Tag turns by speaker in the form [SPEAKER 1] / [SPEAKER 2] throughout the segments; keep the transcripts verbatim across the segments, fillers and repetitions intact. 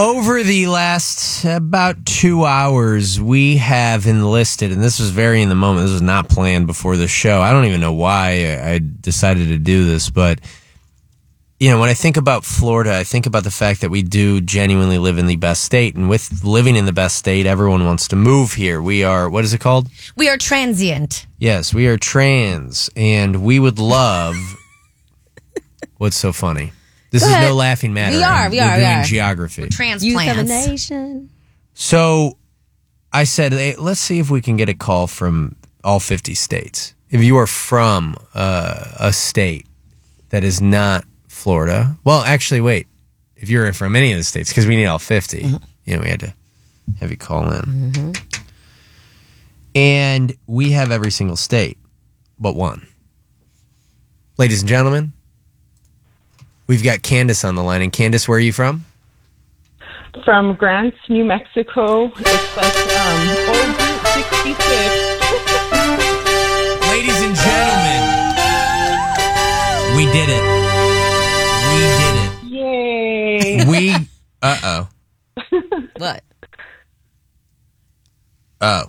[SPEAKER 1] over the last about two hours, we have enlisted, and this was very in the moment. This was not planned before the show. I don't even know why I decided to do this, but you know, when I think about Florida, I think about the fact that we do genuinely live in the best state, and with living in the best state, everyone wants to move here. We are, what is it called?
[SPEAKER 2] We are transient.
[SPEAKER 1] Yes, we are trans, and we would love. What's so funny? This
[SPEAKER 2] Go
[SPEAKER 1] is
[SPEAKER 2] ahead.
[SPEAKER 1] no laughing matter.
[SPEAKER 2] We are, we
[SPEAKER 1] We're
[SPEAKER 2] are,
[SPEAKER 1] doing
[SPEAKER 2] we are.
[SPEAKER 1] geography.
[SPEAKER 2] We're transplants.
[SPEAKER 3] Youth of a nation.
[SPEAKER 1] So I said, hey, let's see if we can get a call from all fifty states. If you are from uh, a state that is not Florida, well, actually, wait. If you're from any of the states, because we need all fifty, mm-hmm. you know, we had to have you call in.
[SPEAKER 2] Mm-hmm.
[SPEAKER 1] And we have every single state but one. Ladies and gentlemen, we've got Candace on the line. And Candace, where are you from?
[SPEAKER 4] From Grants, New Mexico. It's like um, old Route sixty-six.
[SPEAKER 1] Ladies and gentlemen, we did it. We did it.
[SPEAKER 4] Yay.
[SPEAKER 1] We, uh-oh.
[SPEAKER 2] What?
[SPEAKER 1] Oh.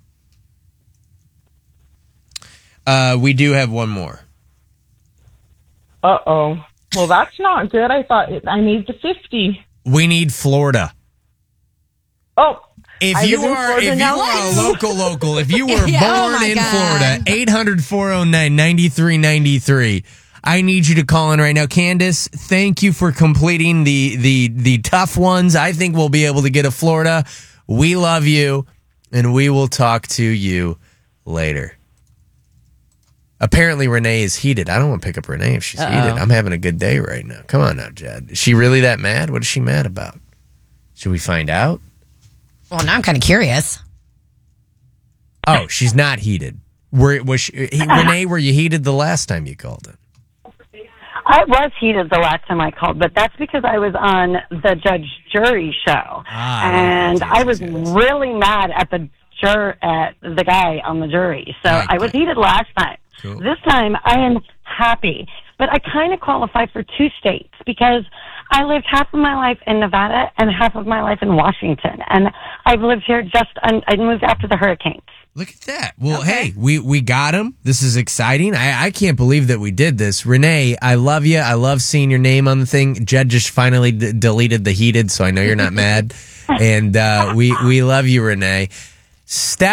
[SPEAKER 1] Uh, we do have one more.
[SPEAKER 4] Uh-oh. Well, that's not good. I thought it, I need the fifty.
[SPEAKER 1] We need Florida.
[SPEAKER 4] Oh.
[SPEAKER 1] If
[SPEAKER 4] I
[SPEAKER 1] you
[SPEAKER 4] live in
[SPEAKER 1] are
[SPEAKER 4] Florida
[SPEAKER 1] if you
[SPEAKER 4] now.
[SPEAKER 1] are a local local, if you were
[SPEAKER 2] Yeah, oh
[SPEAKER 1] born
[SPEAKER 2] my
[SPEAKER 1] in
[SPEAKER 2] God.
[SPEAKER 1] Florida, eight hundred, four oh nine, nine three nine three. I need you to call in right now. Candace, thank you for completing the the the tough ones. I think we'll be able to get a Florida. We love you, and we will talk to you later. Apparently, Renee is heated. I don't want to pick up Renee if she's
[SPEAKER 2] Uh-oh.
[SPEAKER 1] heated. I'm having a good day right now. Come on now, Jed. Is she really that mad? What is she mad about? Should we find out?
[SPEAKER 2] Well, now I'm kind of curious.
[SPEAKER 1] Oh, she's not heated. Were, was she, Renee, were you heated the last time you called in?
[SPEAKER 5] I was heated the last time I called, but that's because I was on the judge jury show,
[SPEAKER 1] Ah,
[SPEAKER 5] and
[SPEAKER 1] yes,
[SPEAKER 5] I was
[SPEAKER 1] yes.
[SPEAKER 5] really mad at the jur at the guy on the jury. So
[SPEAKER 1] Right,
[SPEAKER 5] I was
[SPEAKER 1] right.
[SPEAKER 5] heated last time.
[SPEAKER 1] Cool.
[SPEAKER 5] This time I am happy, but I kind of qualify for two states because I lived half of my life in Nevada and half of my life in Washington, and I've lived here just un- I moved after the hurricanes.
[SPEAKER 1] Look at that. Well, hey, we, we got him. This is exciting. I, I can't believe that we did this. Renee, I love you. I love seeing your name on the thing. Jed just finally d- deleted the heated, so I know you're not mad. And uh, we, we love you, Renee. Steph